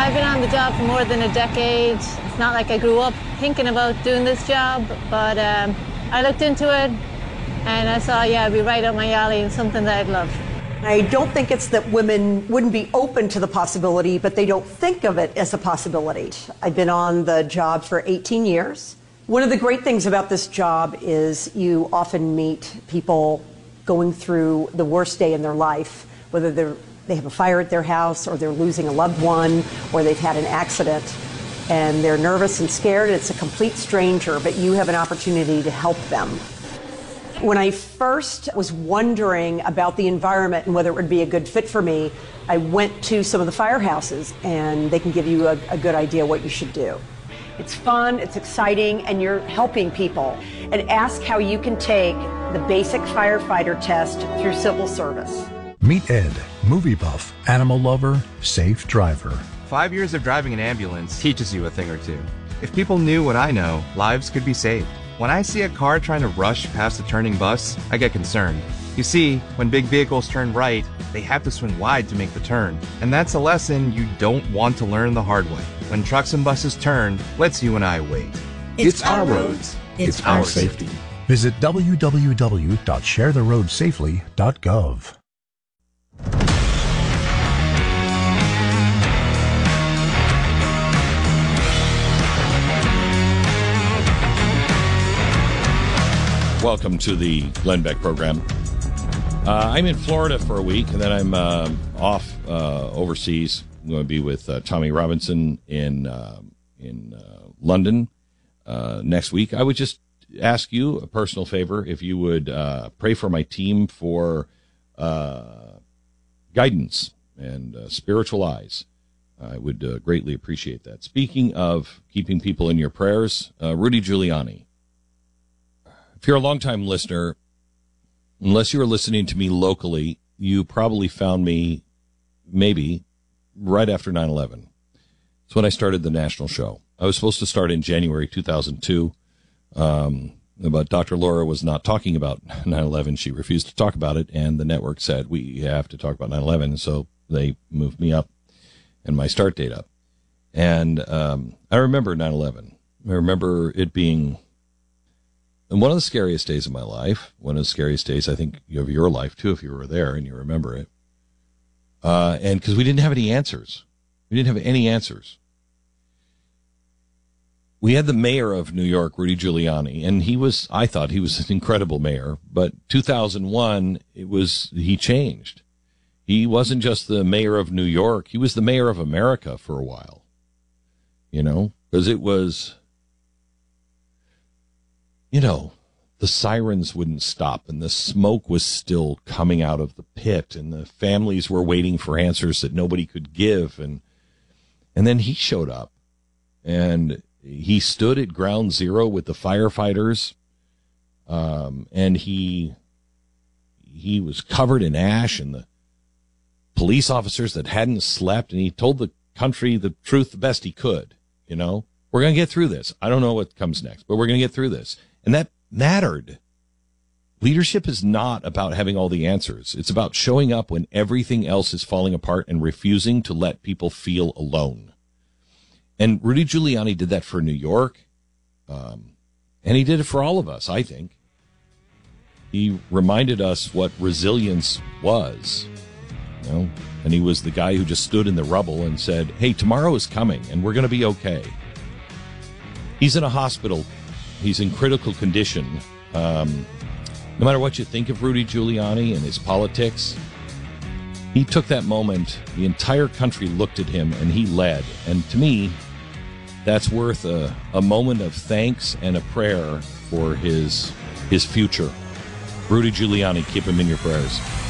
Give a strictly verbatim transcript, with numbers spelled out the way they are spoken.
I've been on the job for more than a decade. It's not like I grew up thinking about doing this job, but um, I looked into it and I saw, yeah, it'd be right up my alley and something that I'd love. I don't think it's that women wouldn't be open to the possibility, but they don't think of it as a possibility. I've been on the job for eighteen years. One of the great things about this job is you often meet people going through the worst day in their life, whether they're, they have a fire at their house or they're losing a loved one or they've had an accident and they're nervous and scared. It's a complete stranger, but you have an opportunity to help them. When I first was wondering about the environment and whether it would be a good fit for me, I went to some of the firehouses, and they can give you a, a good idea what you should do. It's fun, it's exciting, and you're helping people. And ask how you can take the basic firefighter test through civil service. Meet Ed, movie buff, animal lover, safe driver. Five years of driving an ambulance teaches you a thing or two. If people knew what I know, lives could be saved. When I see a car trying to rush past a turning bus, I get concerned. You see, when big vehicles turn right, they have to swing wide to make the turn. And that's a lesson you don't want to learn the hard way. When trucks and buses turn, let's you and I wait. It's, it's our roads. It's, it's our safety. Visit w w w dot share the road safely dot gov. Welcome to the Glenn Beck program. Uh, I'm in Florida for a week, and then I'm uh, off uh, overseas. I'm going to be with uh, Tommy Robinson in uh, in uh, London uh, next week. I would just ask you a personal favor if you would uh, pray for my team for uh, guidance and uh, spiritual eyes. I would uh, greatly appreciate that. Speaking of keeping people in your prayers, uh, Rudy Giuliani. If you're a longtime listener, unless you were listening to me locally, you probably found me maybe right after nine eleven. It's when I started the national show. I was supposed to start in January two thousand two, um, but Doctor Laura was not talking about nine eleven. She refused to talk about it, and the network said, we have to talk about nine eleven, so they moved me up and my start date up. And um, I remember nine eleven. I remember it being... And one of the scariest days of my life, one of the scariest days, I think, of your life, too, if you were there and you remember it. Uh, and because we didn't have any answers. We didn't have any answers. We had the mayor of New York, Rudy Giuliani, and he was, I thought he was an incredible mayor. But two thousand one, it was, he changed. He wasn't just the mayor of New York. He was the mayor of America for a while. You know, because it was... You know, the sirens wouldn't stop and the smoke was still coming out of the pit and the families were waiting for answers that nobody could give. And and then he showed up and he stood at ground zero with the firefighters. Um, and he he was covered in ash and the police officers that hadn't slept. And he told the country the truth the best he could. You know, we're going to get through this. I don't know what comes next, but we're going to get through this. And that mattered. Leadership is not about having all the answers. It's about showing up when everything else is falling apart and refusing to let people feel alone. And Rudy Giuliani did that for New York. Um, and he did it for all of us, I think. He reminded us what resilience was. You know? And he was the guy who just stood in the rubble and said, hey, tomorrow is coming and we're going to be okay. He's in a hospital. He's in critical condition. Um, no matter what you think of Rudy Giuliani and his politics, he took that moment. The entire country looked at him, and he led. And to me, that's worth a, a moment of thanks and a prayer for his his future. Rudy Giuliani, keep him in your prayers.